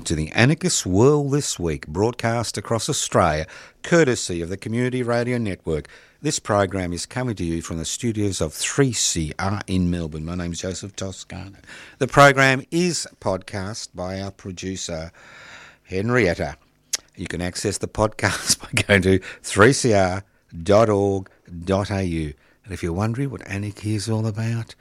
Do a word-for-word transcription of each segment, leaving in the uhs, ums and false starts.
to the Anarchist World This Week, broadcast across Australia, courtesy of the Community Radio Network. This program is coming to you from the studios of three C R in Melbourne. My name is Joseph Toscano. The program is podcast by our producer, Henrietta. You can access the podcast by going to three c r dot org dot a u. And if you're wondering what anarchy is all about,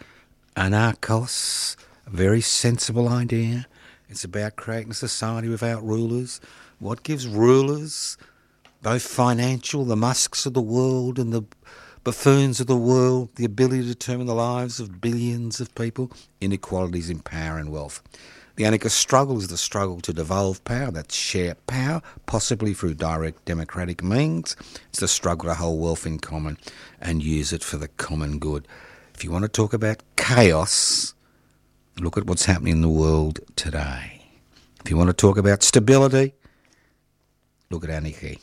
anarchos, a very sensible idea. It's about creating a society without rulers. What gives rulers, both financial, the Musks of the world and the buffoons of the world, the ability to determine the lives of billions of people? Inequalities in power and wealth. The anarchist struggle is the struggle to devolve power, that's share power, possibly through direct democratic means. It's the struggle to hold wealth in common and use it for the common good. If you want to talk about chaos, look at what's happening in the world today. If you want to talk about stability, look at anarchy.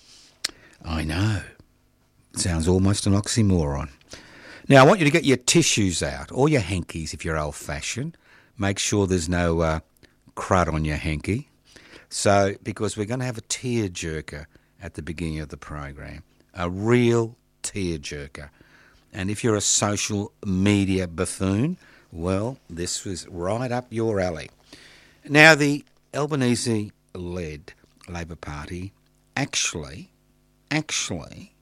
I know. It sounds almost an oxymoron. Now, I want you to get your tissues out, or your hankies if you're old-fashioned. Make sure there's no uh, crud on your hanky. So, because we're going to have a tear-jerker at the beginning of the program. A real tear-jerker. And if you're a social media buffoon, well, this was right up your alley. Now, the Albanese-led Labor Party actually, actually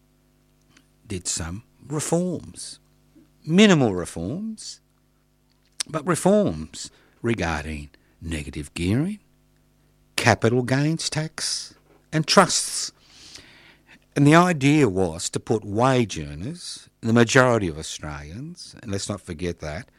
did some reforms. Minimal reforms, but reforms regarding negative gearing, capital gains tax, and trusts. And the idea was to put wage earners, the majority of Australians, and let's not forget that,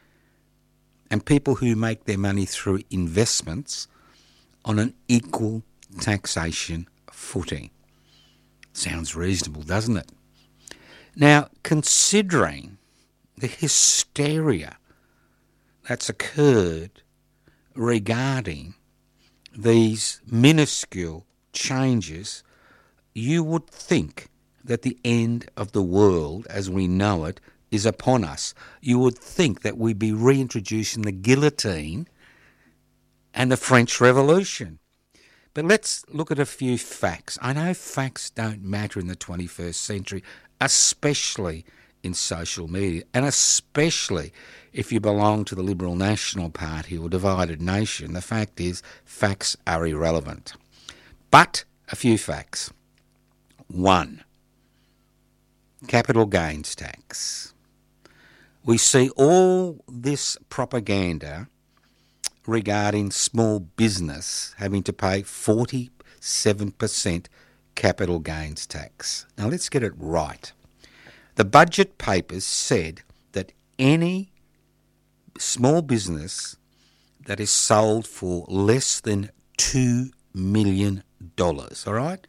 and people who make their money through investments on an equal taxation footing. Sounds reasonable, doesn't it? Now, considering the hysteria that's occurred regarding these minuscule changes, you would think that the end of the world as we know it is upon us. You would think that we'd be reintroducing the guillotine and the French Revolution. But let's look at a few facts. I know facts don't matter in the twenty-first century, especially in social media, and especially if you belong to the Liberal National Party or Divided Nation. The fact is, facts are irrelevant. But a few facts. One, capital gains tax. We see all this propaganda regarding small business having to pay forty-seven percent capital gains tax. Now let's get it right. The budget papers said that any small business that is sold for less than two million dollars, all right,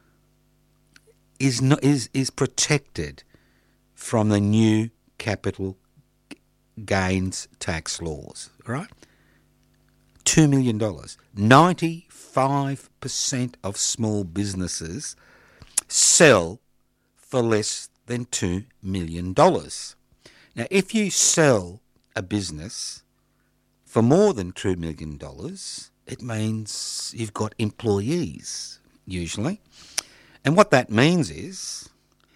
is not, is is protected from the new capital gains tax laws, all right? two million dollars. ninety-five percent of small businesses sell for less than two million dollars. Now, if you sell a business for more than two million dollars, it means you've got employees, usually. And what that means is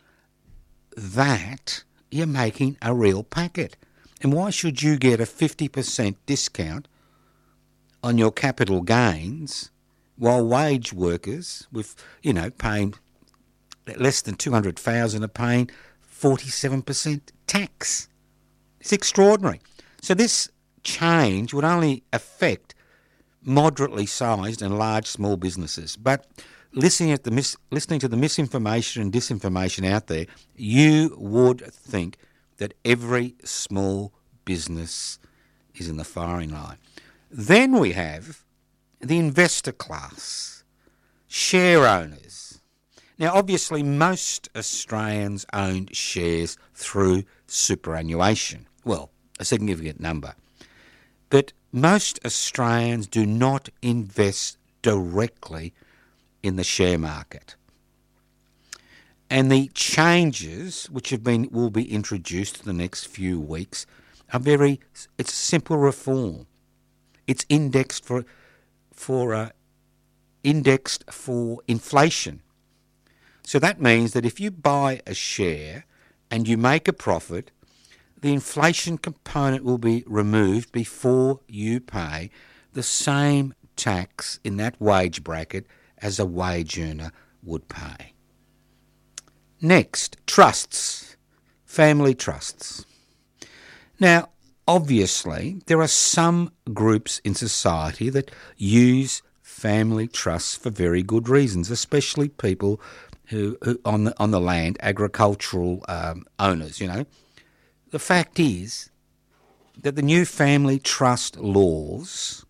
that you're making a real packet. And why should you get a fifty percent discount on your capital gains while wage workers with, you know, paying less than two hundred thousand dollars are paying forty-seven percent tax? It's extraordinary. So this change would only affect moderately sized and large small businesses. But listening at the mis- listening to the misinformation and disinformation out there, you would think that every small business is in the firing line. Then we have the investor class, share owners. Now, obviously, most Australians own shares through superannuation. Well, a significant number. But most Australians do not invest directly in the share market. And the changes which have been will be introduced in the next few weeks are very, it's simple reform. It's indexed for for uh, indexed for inflation. So that means that if you buy a share and you make a profit, the inflation component will be removed before you pay the same tax in that wage bracket as a wage earner would pay. Next, trusts, family trusts. Now, obviously, there are some groups in society that use family trusts for very good reasons, especially people who, who on the on the land, agricultural um, owners. You know, the fact is that the new family trust laws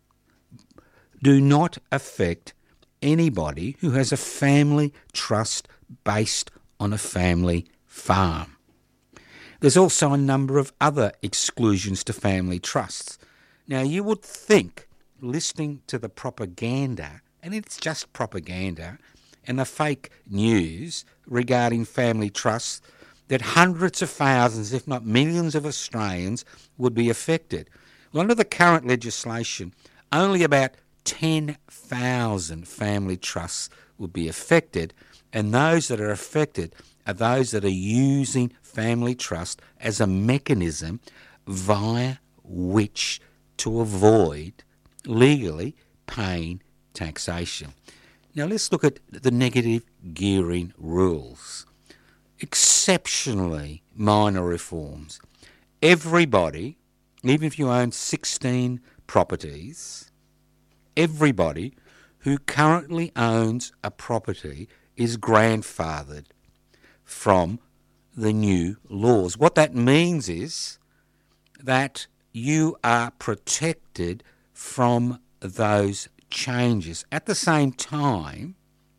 do not affect anybody who has a family trust based on a family farm. There's also a number of other exclusions to family trusts. Now, you would think, listening to the propaganda, and it's just propaganda, and the fake news regarding family trusts, that hundreds of thousands, if not millions of Australians would be affected. Well, under the current legislation, only about ten thousand family trusts would be affected, and those that are affected are those that are using family trust as a mechanism via which to avoid legally paying taxation. Now let's look at the negative gearing rules. Exceptionally minor reforms. Everybody, even if you own sixteen properties, everybody who currently owns a property is grandfathered from the new laws. What that means is that you are protected from those changes. At the same time,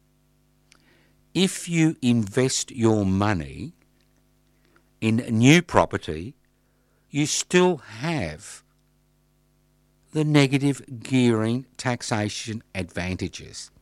if you invest your money in new property, you still have the negative gearing taxation advantages.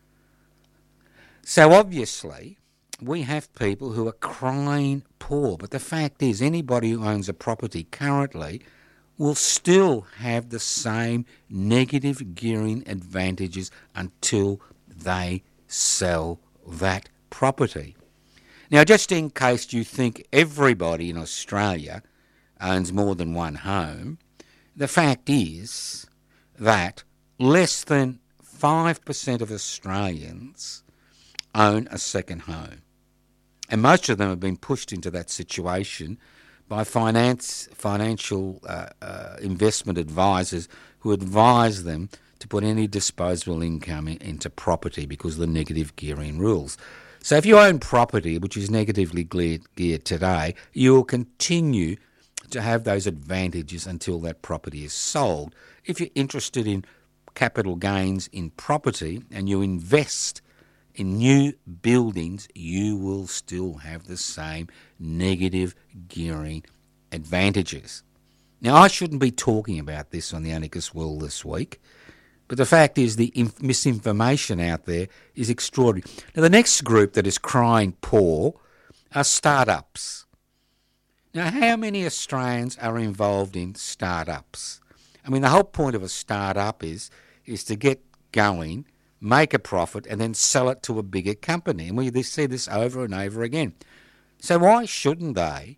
So obviously, we have people who are crying poor, but the fact is anybody who owns a property currently will still have the same negative gearing advantages until they sell that property. Now, just in case you think everybody in Australia owns more than one home, the fact is that less than five percent of Australians own a second home. And most of them have been pushed into that situation by finance, financial uh, uh, investment advisors who advise them to put any disposable income in, into property because of the negative gearing rules. So if you own property which is negatively geared, geared today, you will continue to have those advantages until that property is sold. If you're interested in capital gains in property and you invest in new buildings, you will still have the same negative gearing advantages. Now, I shouldn't be talking about this on the Anarchist World this week, but the fact is the inf- misinformation out there is extraordinary. Now, the next group that is crying poor are startups. Now, how many Australians are involved in startups? I mean, the whole point of a startup is, is to get going, make a profit, and then sell it to a bigger company. And we see this over and over again. So why shouldn't they,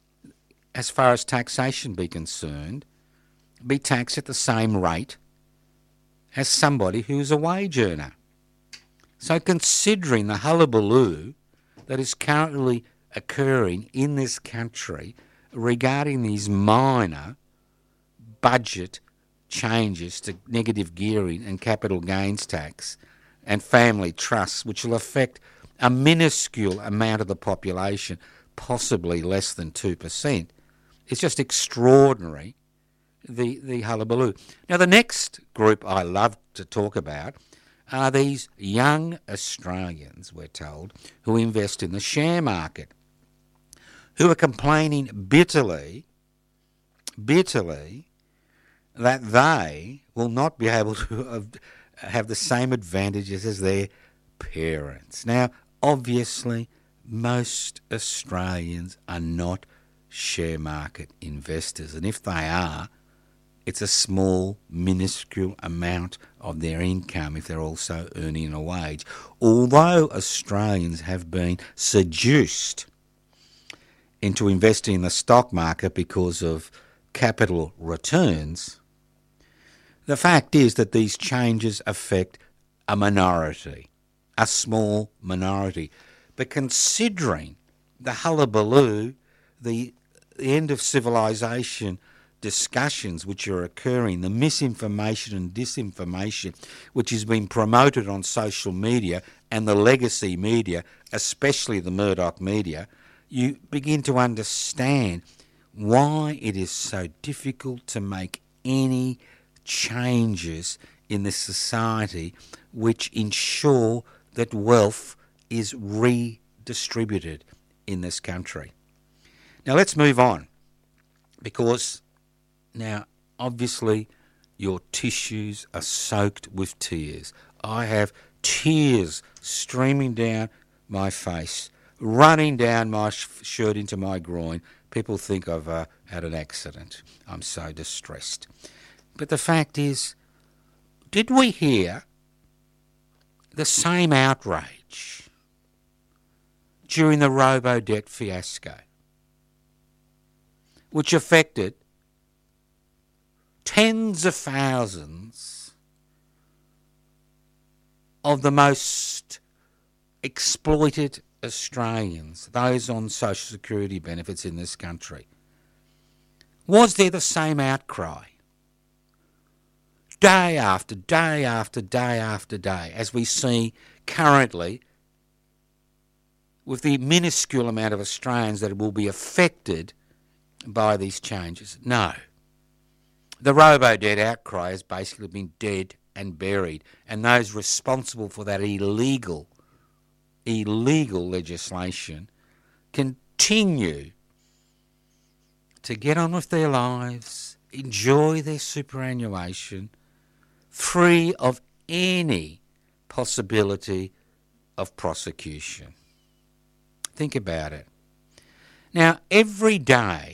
as far as taxation be concerned, be taxed at the same rate as somebody who's a wage earner? So considering the hullabaloo that is currently occurring in this country regarding these minor budget changes to negative gearing and capital gains tax and family trusts, which will affect a minuscule amount of the population, possibly less than two percent. It's just extraordinary, the, the hullabaloo. Now, the next group I love to talk about are these young Australians, we're told, who invest in the share market, who are complaining bitterly, bitterly, that they will not be able to have the same advantages as their parents. Now, obviously, most Australians are not share market investors, and if they are, It's a small, minuscule amount of their income if they're also earning a wage. Although Australians have been seduced into investing in the stock market because of capital returns, the fact is that these changes affect a minority, a small minority. But considering the hullabaloo, the, the end of civilization discussions which are occurring, the misinformation and disinformation which is being promoted on social media and the legacy media, especially the Murdoch media, you begin to understand why it is so difficult to make any changes in this society which ensure that wealth is redistributed in this country. Now let's move on, because now obviously your tissues are soaked with tears. I have tears streaming down my face, running down my shirt into my groin. People think I've uh, had an accident. I'm so distressed. But the fact is, did we hear the same outrage during the Robodebt fiasco, which affected tens of thousands of the most exploited Australians, those on social security benefits in this country? Was there the same outcry? Day after day after day after day, as we see currently with the minuscule amount of Australians that will be affected by these changes? No. The Robodebt outcry has basically been dead and buried, and those responsible for that illegal, illegal legislation continue to get on with their lives, enjoy their superannuation, free of any possibility of prosecution. Think about it. Now, every day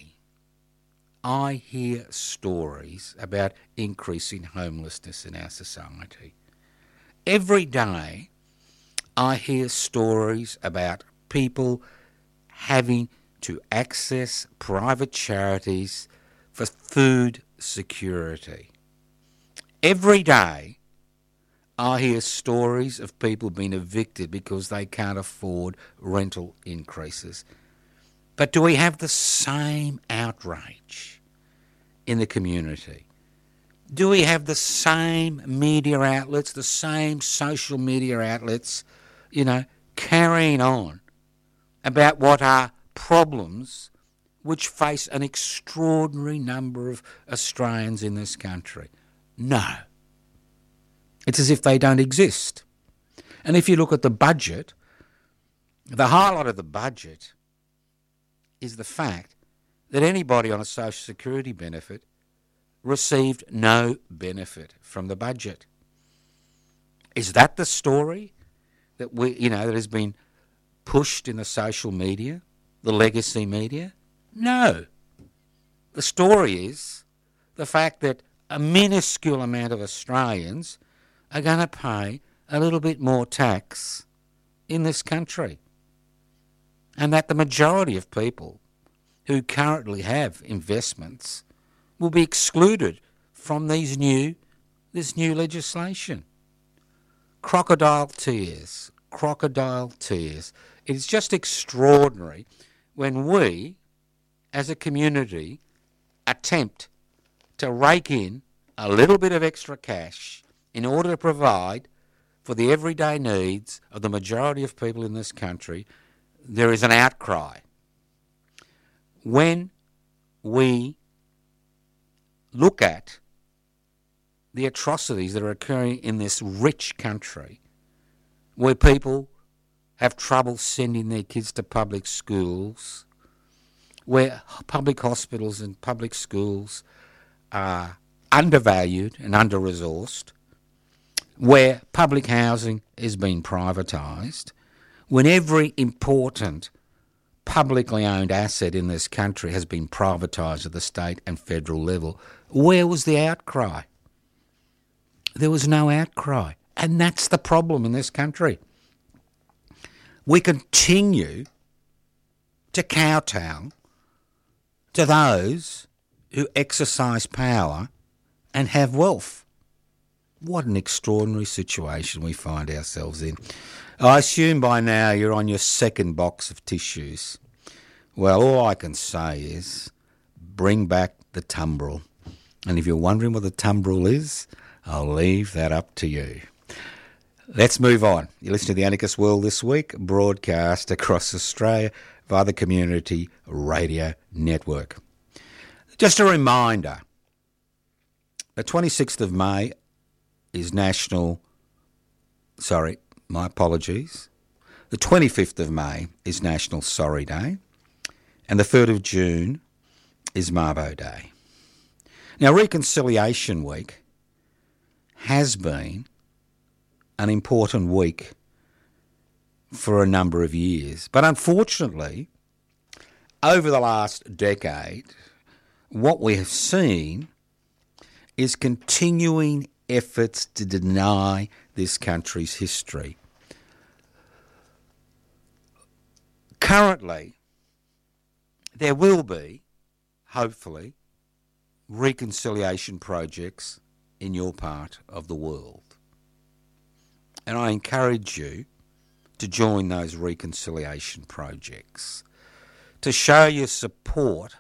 I hear stories about increasing homelessness in our society. Every day I hear stories about people having to access private charities for food security. Every day I hear stories of people being evicted because they can't afford rental increases. But do we have the same outrage in the community? Do we have the same media outlets, the same social media outlets, you know, carrying on about what are problems which face an extraordinary number of Australians in this country? No. It's as if they don't exist. And if you look at the budget, the highlight of the budget is the fact that anybody on a social security benefit received no benefit from the budget. Is that the story that we, you know, that has been pushed in the social media, the legacy media? No. The story is the fact that a minuscule amount of Australians are going to pay a little bit more tax in this country, and that the majority of people who currently have investments will be excluded from these new, this new legislation. Crocodile tears, crocodile tears. It's just extraordinary when we, as a community, attempt to rake in a little bit of extra cash in order to provide for the everyday needs of the majority of people in this country. There is an outcry. When we look at the atrocities that are occurring in this rich country, where people have trouble sending their kids to public schools, where public hospitals and public schools are undervalued and under-resourced, where public housing is being privatised, when every important publicly owned asset in this country has been privatised at the state and federal level, Where was the outcry? There was no outcry. And that's the problem in this country. We continue to kowtow to those who exercise power and have wealth. What an extraordinary situation we find ourselves in. I assume by now you're on your second box of tissues. Well, all I can say is bring back the tumbril. And if you're wondering what the tumbril is, I'll leave that up to you. Let's move on. You listen to the Anarchist World This Week, broadcast across Australia via the Community Radio Network. Just a reminder, the twenty-sixth of May is National, sorry, my apologies. The twenty-fifth of May is National Sorry Day, and the third of June is Mabo Day. Now, Reconciliation Week has been an important week for a number of years. But unfortunately, over the last decade, what we have seen is continuing efforts to deny this country's history. Currently, there will be, hopefully, reconciliation projects in your part of the world. And I encourage you to join those reconciliation projects, to show your support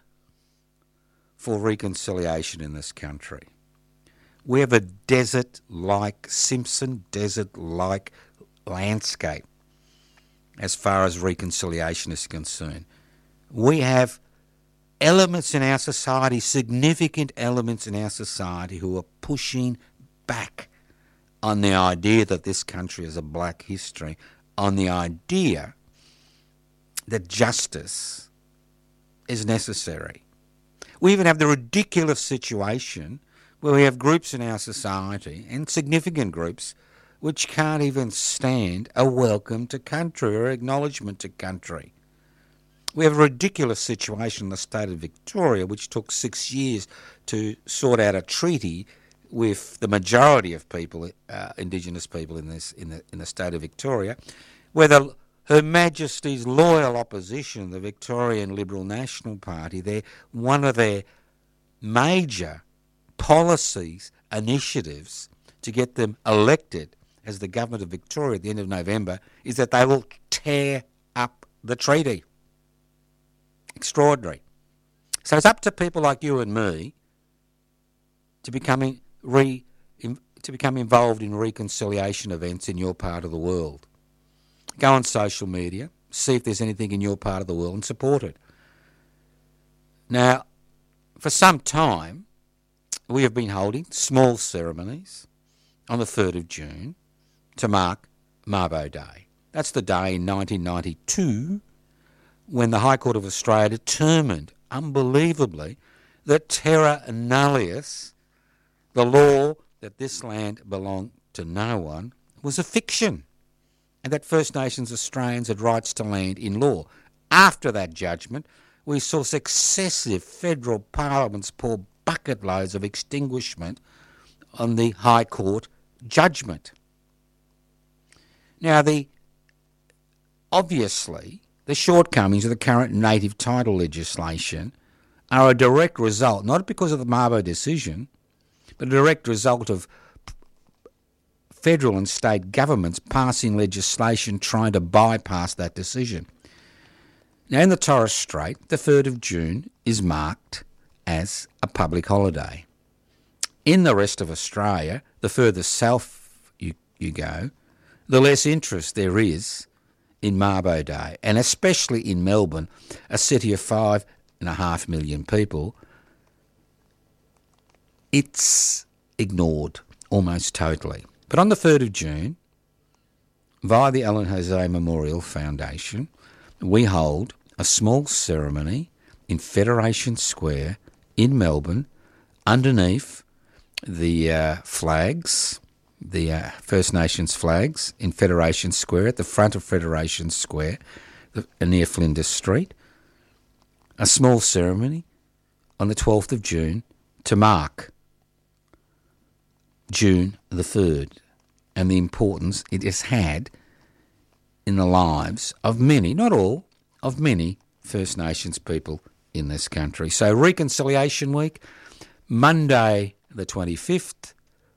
for reconciliation in this country. We have a desert-like, Simpson desert-like landscape as far as reconciliation is concerned. We have elements in our society, significant elements in our society, who are pushing back on the idea that this country has a black history, on the idea that justice is necessary. We even have the ridiculous situation where we have groups in our society, and significant groups, which can't even stand a welcome to country or acknowledgement to country. We have a ridiculous situation in the state of Victoria, which took six years to sort out a treaty with the majority of people, uh, Indigenous people in this in the in the state of Victoria, where the, Her Majesty's loyal opposition, the Victorian Liberal National Party, their one of their major policies, initiatives to get them elected as the government of Victoria at the end of November is that they will tear up the treaty. Extraordinary. So it's up to people like you and me to becoming re in, to become involved in reconciliation events in your part of the world. Go on social media, see if there's anything in your part of the world and support it. Now, for some time, we have been holding small ceremonies on the third of June to mark Mabo Day. That's the day in nineteen ninety-two when the High Court of Australia determined, unbelievably, that terra nullius, the law that this land belonged to no one, was a fiction, and that First Nations Australians had rights to land in law. After that judgment, we saw successive federal parliaments pour bucket loads of extinguishment on the High Court judgment. Now, the obviously, the shortcomings of the current native title legislation are a direct result, not because of the Mabo decision, but a direct result of federal and state governments passing legislation trying to bypass that decision. Now, in the Torres Strait, the third of June is marked as a public holiday. In the rest of Australia, the further south you, you go, the less interest there is in Mabo Day, and especially in Melbourne, a city of five and a half million people, it's ignored almost totally. But on the third of June, via the Ellen Jose Memorial Foundation, we hold a small ceremony in Federation Square in Melbourne, underneath the uh, flags, the uh, First Nations flags in Federation Square, at the front of Federation Square, near Flinders Street. A small ceremony on the twelfth of June to mark June the third and the importance it has had in the lives of many, not all, of many First Nations people in this country. So Reconciliation Week, Monday the twenty-fifth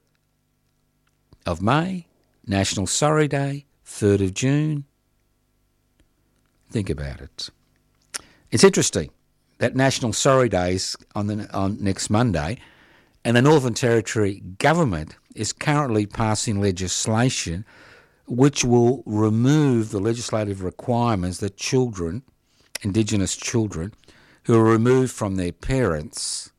of May, National Sorry Day, third of June. Think about it. It's interesting that National Sorry Day is on, the, on next Monday, and the Northern Territory government is currently passing legislation which will remove the legislative requirements that children, Indigenous children, who are removed from their parents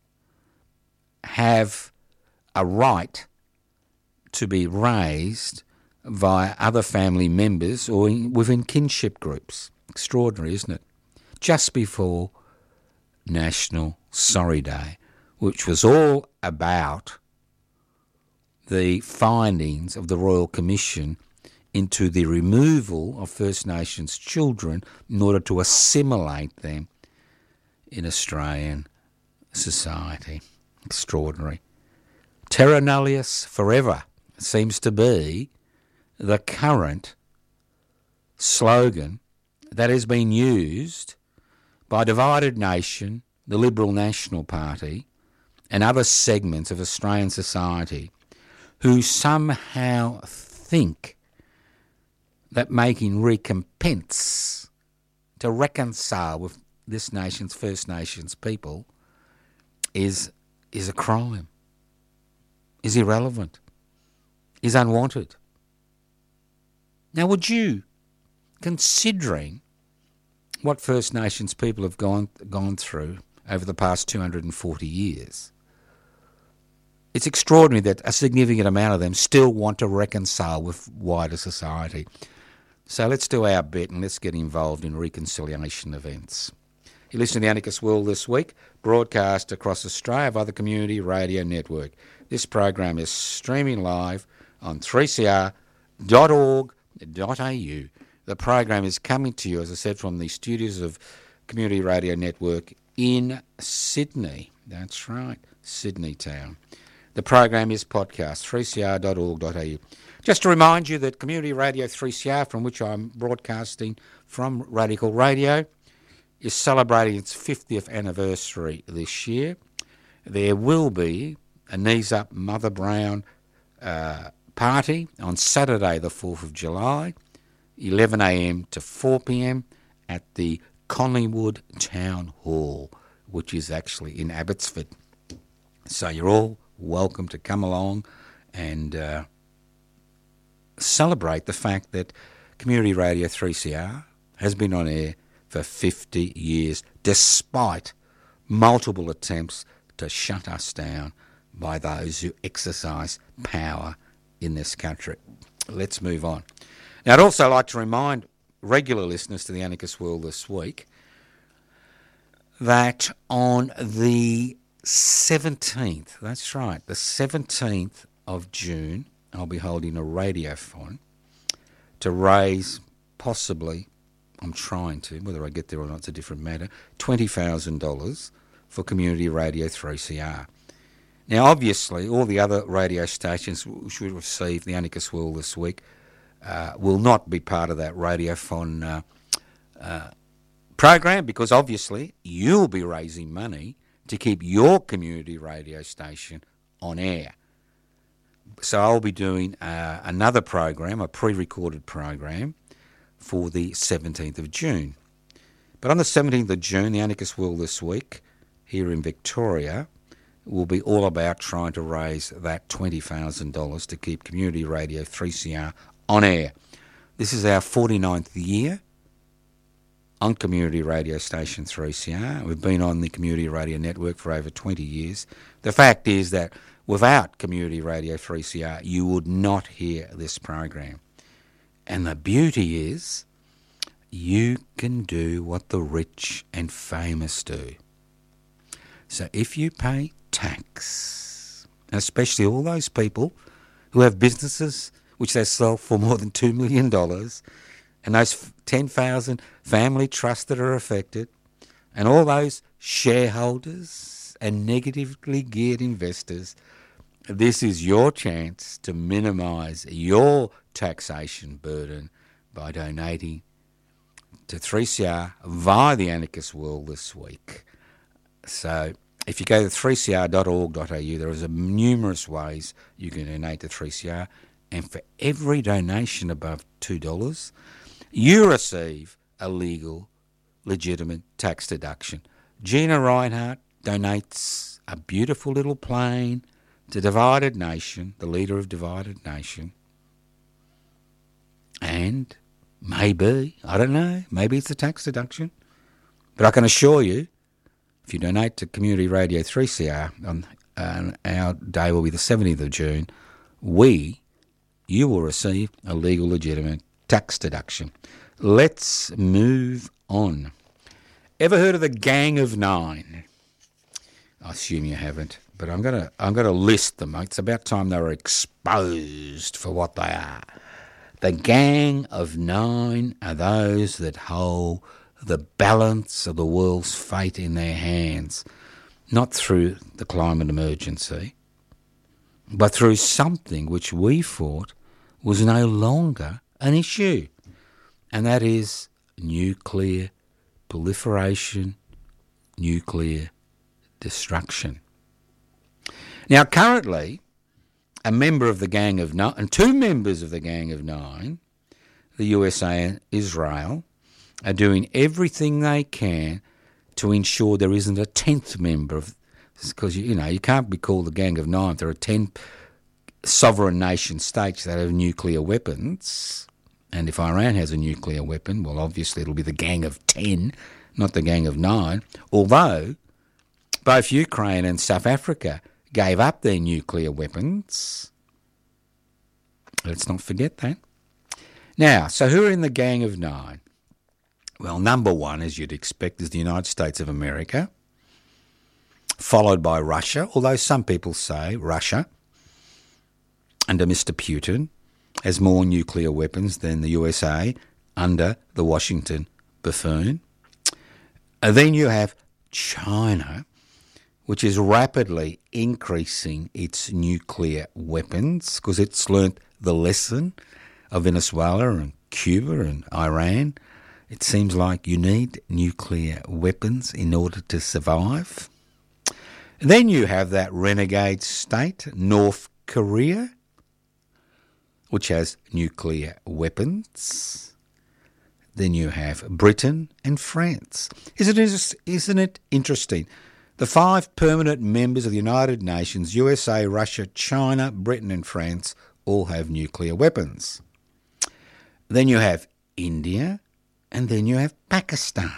have a right to be raised by other family members or in, within kinship groups. Extraordinary, isn't it? Just before National Sorry Day, which was all about the findings of the Royal Commission into the removal of First Nations children in order to assimilate them in Australian society. Extraordinary. Terra nullius forever seems to be the current slogan that has been used by Divided Nation, the Liberal National Party, and other segments of Australian society who somehow think that making recompense to reconcile with this nation's First Nations people is is a crime, is irrelevant, is unwanted. Now, would you, considering what First Nations people have gone gone through over the past two hundred forty years, it's extraordinary that a significant amount of them still want to reconcile with wider society. So let's do our bit and let's get involved in reconciliation events. You listen to the Anarchist World this week, broadcast across Australia via the Community Radio Network. This program is streaming live on three c r dot org dot a u. The program is coming to you, as I said, from the studios of Community Radio Network in Sydney. That's right, Sydney town. The program is podcast, three c r dot org dot a u. Just to remind you that Community Radio three C R, from which I'm broadcasting from Radical Radio, is celebrating its fiftieth anniversary this year. There will be a Knees Up Mother Brown uh, party on Saturday the fourth of July, eleven a m to four p m at the Collingwood Town Hall, which is actually in Abbotsford. So you're all welcome to come along and uh, celebrate the fact that Community Radio three C R has been on air for fifty years, despite multiple attempts to shut us down by those who exercise power in this country. Let's move on. Now, I'd also like to remind regular listeners to the Anarchist World this week that on the seventeenth, that's right, the seventeenth of June, I'll be holding a radiothon to raise possibly, I'm trying to, whether I get there or not, it's a different matter, twenty thousand dollars for Community Radio three C R. Now, obviously, all the other radio stations which will receive the Anarchist World this week uh, will not be part of that radiothon uh, uh, program, because obviously you'll be raising money to keep your community radio station on air. So I'll be doing uh, another program, a pre-recorded program, for the seventeenth of June. But on the seventeenth of June, the Anarchist World this week, here in Victoria, will be all about trying to raise that twenty thousand dollars to keep Community Radio three C R on air. This is our forty-ninth year on Community Radio Station three C R. We've been on the Community Radio Network for over twenty years. The fact is that without Community Radio three C R, you would not hear this program. And the beauty is, you can do what the rich and famous do. So if you pay tax, especially all those people who have businesses which they sell for more than two million dollars, and those ten thousand family trusts that are affected, and all those shareholders and negatively geared investors, this is your chance to minimise your taxation burden by donating to three C R via the Anarchist World this week. So if you go to three c r dot org dot a u, there is a numerous ways you can donate to three C R, and for every donation above two dollars, you receive a legal, legitimate tax deduction. Gina Reinhardt donates a beautiful little plane to Divided Nation, the leader of Divided Nation, and maybe, I don't know, maybe it's a tax deduction, but I can assure you, if you donate to Community Radio three C R, on uh, our day will be the seventeenth of June, we, you will receive a legal, legitimate tax deduction. Let's move on. Ever heard of the Gang of Nine? I assume you haven't, but I'm gonna I'm gonna list them. It's about time they were exposed for what they are. The Gang of Nine are those that hold the balance of the world's fate in their hands, not through the climate emergency, but through something which we thought was no longer an issue, and that is nuclear proliferation, nuclear destruction. Now, currently, a member of the Gang of Nine, and two members of the Gang of Nine, the U S A and Israel, are doing everything they can to ensure there isn't a tenth member of, because, you know, you can't be called the Gang of Nine if there are ten sovereign nation states that have nuclear weapons. And if Iran has a nuclear weapon, well, obviously it'll be the Gang of Ten, not the Gang of Nine. Although both Ukraine and South Africa gave up their nuclear weapons. Let's not forget that. Now, so who are in the Gang of Nine? Well, number one, as you'd expect, is the United States of America, followed by Russia, although some people say Russia, under Mister Putin, has more nuclear weapons than the U S A under the Washington buffoon. And then you have China, which is rapidly increasing its nuclear weapons because it's learnt the lesson of Venezuela and Cuba and Iran. It seems like you need nuclear weapons in order to survive. And then you have that renegade state, North Korea, which has nuclear weapons. Then you have Britain and France. Isn't it, isn't it interesting? The five permanent members of the United Nations, U S A, Russia, China, Britain and France, all have nuclear weapons. Then you have India, and then you have Pakistan.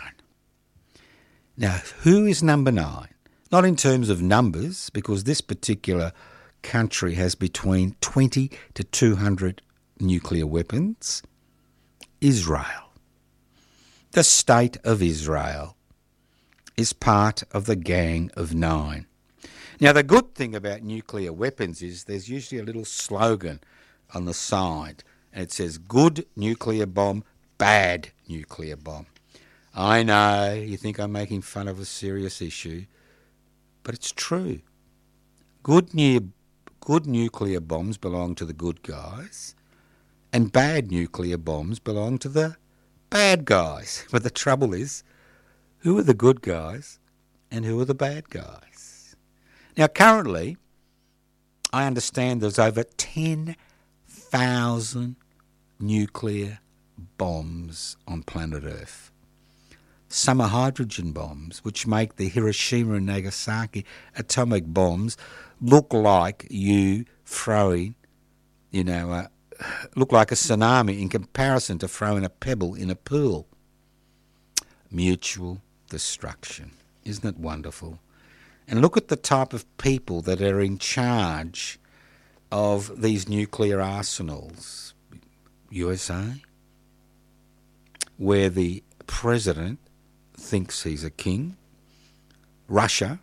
Now, who is number nine? Not in terms of numbers, because this particular country has between twenty to two hundred nuclear weapons. Israel. The state of Israel is part of the Gang of Nine. Now, the good thing about nuclear weapons is there's usually a little slogan on the side, and it says, good nuclear bomb, bad nuclear bomb. I know you think I'm making fun of a serious issue, but it's true. Good, nu- good nuclear bombs belong to the good guys, and bad nuclear bombs belong to the bad guys. But the trouble is, who are the good guys and who are the bad guys? Now, currently, I understand there's over ten thousand nuclear bombs on planet Earth. Some are hydrogen bombs, which make the Hiroshima and Nagasaki atomic bombs look like you throwing, you know, uh, look like a tsunami in comparison to throwing a pebble in a pool. Mutual destruction. Isn't it wonderful? And look at the type of people that are in charge of these nuclear arsenals. U S A, where the president thinks he's a king. Russia,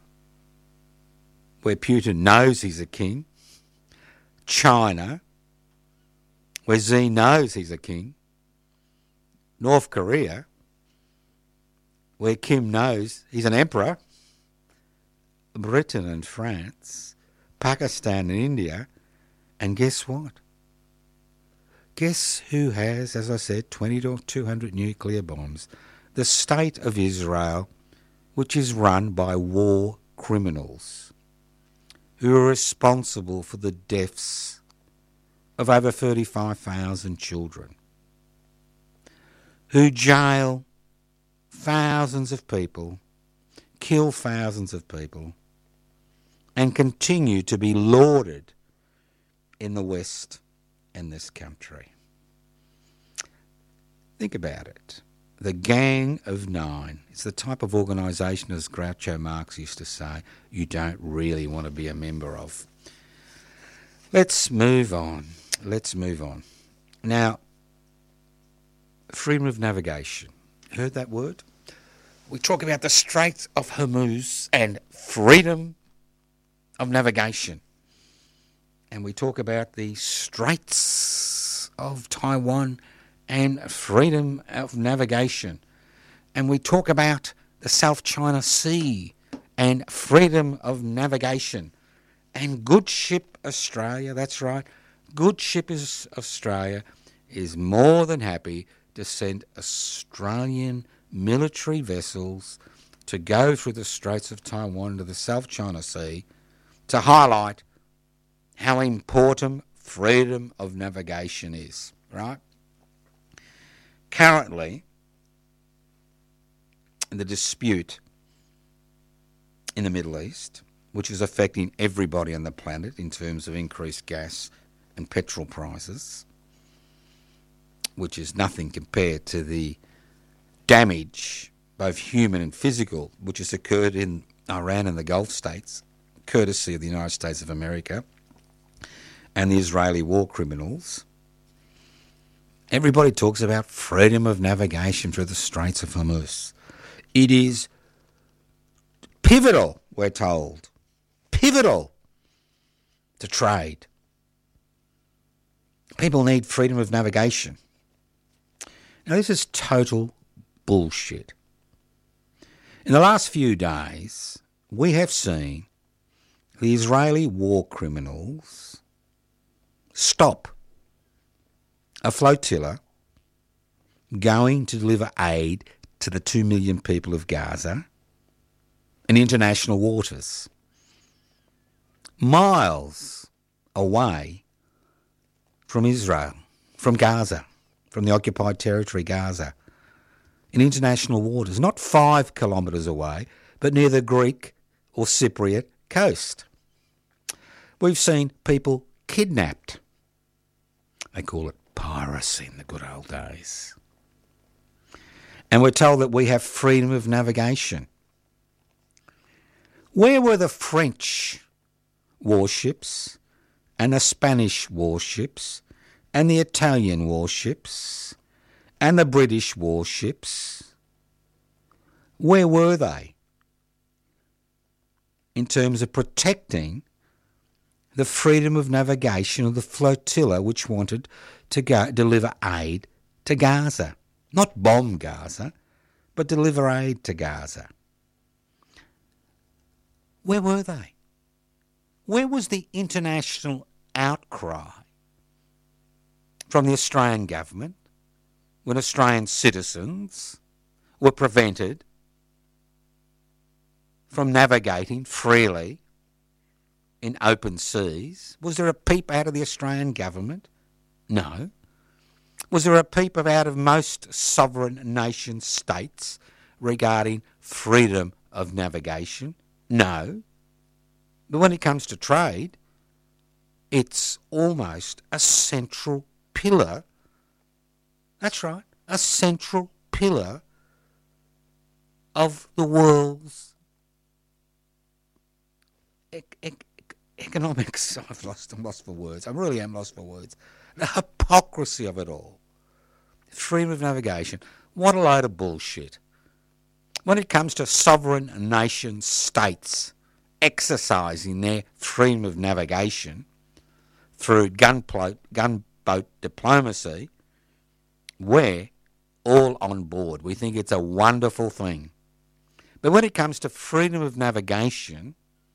where Putin knows he's a king. China, where Xi knows he's a king. North Korea, where Kim knows he's an emperor. Britain and France, Pakistan and India, and guess what? Guess who has, as I said, twenty to two hundred nuclear bombs? The state of Israel, which is run by war criminals who are responsible for the deaths of over thirty-five thousand children, who jail thousands of people, kill thousands of people, and continue to be lauded in the West and this country. Think about it. The Gang of Nine. It's the type of organisation, as Groucho Marx used to say, you don't really want to be a member of. Let's move on. Let's move on. Now, freedom of navigation. Heard that word? We talk about the Strait of Hormuz and freedom of navigation. And we talk about the Straits of Taiwan and freedom of navigation. And we talk about the South China Sea and freedom of navigation. And Good Ship Australia, that's right, Good Ship Australia is more than happy to send Australian military vessels to go through the Straits of Taiwan to the South China Sea to highlight how important freedom of navigation is, right? Currently, the dispute in the Middle East, which is affecting everybody on the planet in terms of increased gas and petrol prices, which is nothing compared to the damage, both human and physical, which has occurred in Iran and the Gulf states, courtesy of the United States of America and the Israeli war criminals. Everybody talks about freedom of navigation through the Straits of Hormuz. It is pivotal, we're told, pivotal to trade. People need freedom of navigation. Now, this is total bullshit. In the last few days, we have seen the Israeli war criminals stop a flotilla going to deliver aid to the two million people of Gaza in international waters, miles away from Israel, from Gaza, from the occupied territory Gaza, in international waters, not five kilometres away, but near the Greek or Cypriot coast. We've seen people kidnapped. They call it piracy in the good old days. And we're told that we have freedom of navigation. Where were the French warships and the Spanish warships and the Italian warships and the British warships? Where were they in terms of protecting the freedom of navigation of the flotilla which wanted to go deliver aid to Gaza? Not bomb Gaza, but deliver aid to Gaza. Where were they? Where was the international outcry from the Australian government when Australian citizens were prevented from navigating freely in open seas? Was there a peep out of the Australian government? No. Was there a peep out of most sovereign nation states regarding freedom of navigation? No. But when it comes to trade, it's almost a central pillar. That's right, a central pillar of the world's ec- ec- economics. I've lost, I'm lost for words. I really am lost for words. The hypocrisy of it all. Freedom of navigation. What a load of bullshit. When it comes to sovereign nation states exercising their freedom of navigation through gunboat, gunboat diplomacy, we're all on board. We think it's a wonderful thing. But when it comes to freedom of navigation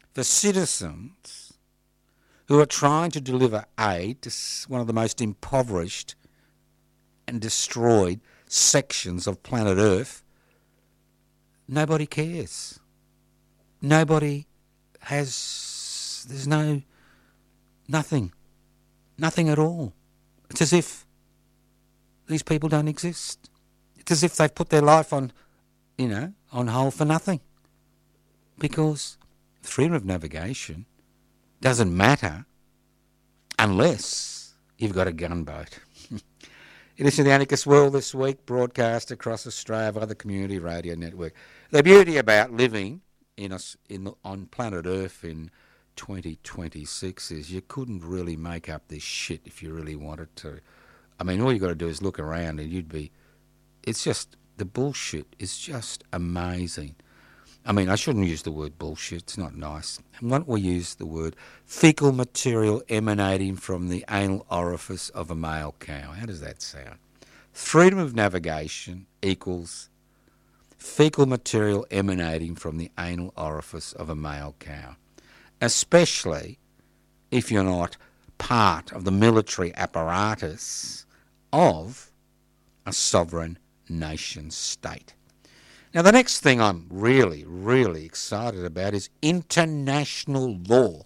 for citizens who are trying to deliver aid to one of the most impoverished and destroyed sections of planet Earth, nobody cares. Nobody has, there's no, nothing, nothing at all. It's as if these people don't exist. It's as if they've put their life on, you know, on hold for nothing. Because freedom of navigation doesn't matter unless you've got a gunboat. It is the Anarchist World this week, broadcast across Australia via the Community Radio Network. The beauty about living in us in on planet Earth in twenty twenty-six is you couldn't really make up this shit if you really wanted to. I mean, all you got to do is look around and you'd be... It's just... The bullshit is just amazing. I mean, I shouldn't use the word bullshit. It's not nice. Why don't we use the word fecal material emanating from the anal orifice of a male cow? How does that sound? Freedom of navigation equals fecal material emanating from the anal orifice of a male cow, especially if you're not part of the military apparatus of a sovereign nation state. Now, the next thing I'm really, really excited about is international law.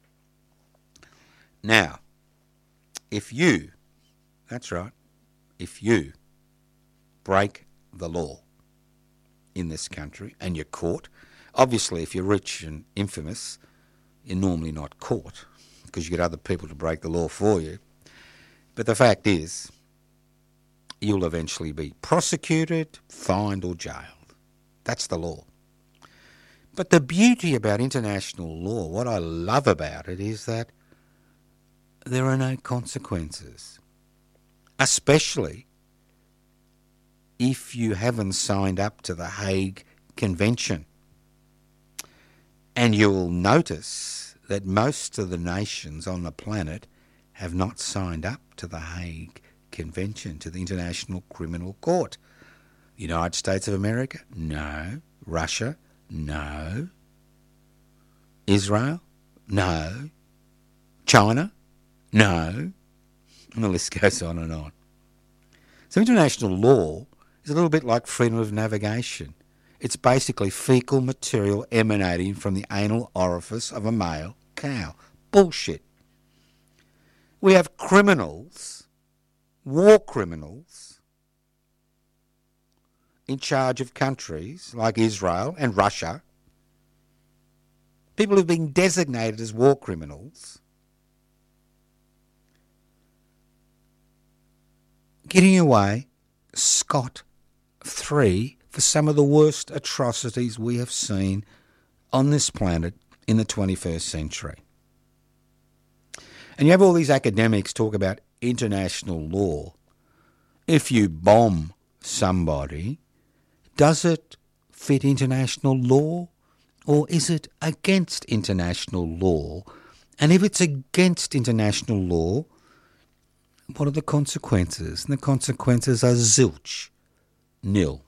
Now, if you, that's right, if you break the law in this country and you're caught, obviously if you're rich and infamous, you're normally not caught because you get other people to break the law for you. But the fact is, you'll eventually be prosecuted, fined or jailed. That's the law. But the beauty about international law, what I love about it, is that there are no consequences, especially if you haven't signed up to the Hague Convention. And you'll notice that most of the nations on the planet have not signed up to the Hague Convention, to the International Criminal Court. United States of America? No. Russia? No. Israel? No. China? No. And the list goes on and on. So international law is a little bit like freedom of navigation. It's basically fecal material emanating from the anal orifice of a male cow. Bullshit. We have criminals, war criminals, in charge of countries like Israel and Russia, people who've been designated as war criminals, getting away scot-free for some of the worst atrocities we have seen on this planet in the twenty-first century. And you have all these academics talk about international law. If you bomb somebody, does it fit international law, or is it against international law? And if it's against international law, what are the consequences? And the consequences are zilch, nil.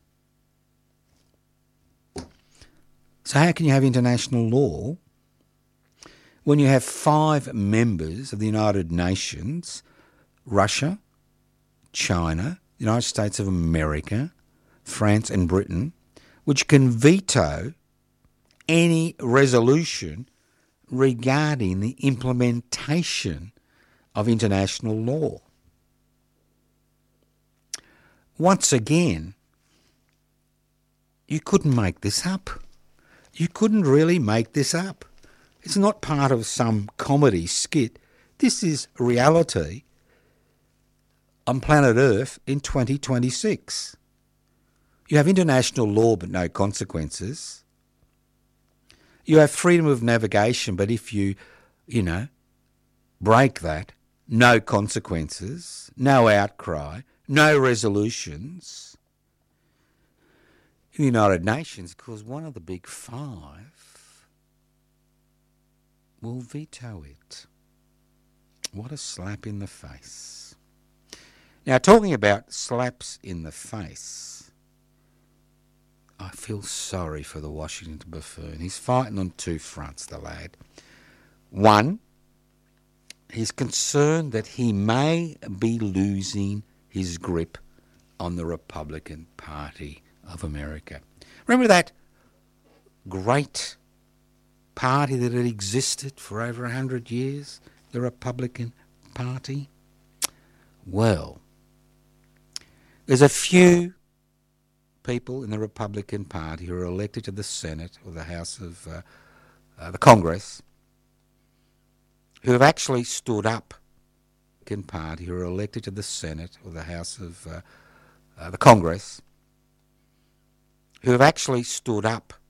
So how can you have international law when you have five members of the United Nations, Russia, China, the United States of America, France and Britain, which can veto any resolution regarding the implementation of international law? Once again, you couldn't make this up. You couldn't really make this up. It's not part of some comedy skit. This is reality on planet Earth in twenty twenty-six. You have international law but no consequences. You have freedom of navigation, but if you, you know, break that, no consequences, no outcry, no resolutions. In the United Nations, because one of the big five will veto it. What a slap in the face. Now, talking about slaps in the face, I feel sorry for the Washington buffoon. He's fighting on two fronts, the lad. One, he's concerned that he may be losing his grip on the Republican Party of America. Remember that great party that had existed for over a hundred years, the Republican Party? Well, there's a few people in the Republican Party who are elected to the Senate or the House of uh, uh, the Congress who have actually stood up. Party who are elected to the Senate or the House of uh, uh, the Congress who have actually stood up